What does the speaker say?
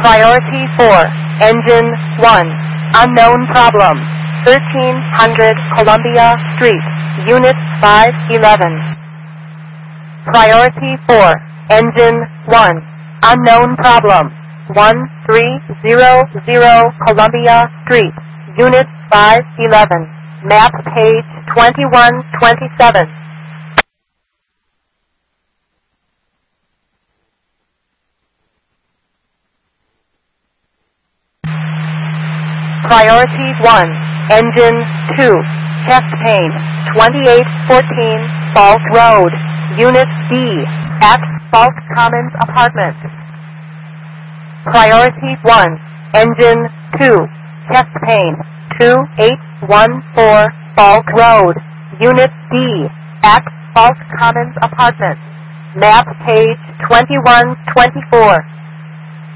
Priority 4, Engine 1, unknown problem, 1300 Columbia Street, Unit 511. Priority 4, Engine 1, unknown problem, 1300 Columbia Street, Unit 511, map page 2127. Priority 1, Engine 2, chest pain, 2814 Falk Road, Unit B, at Falk Commons Apartment. Priority 1, Engine 2, chest pain, 2814 Falk Road, Unit D, at Falk Commons Apartment. Map page 2124.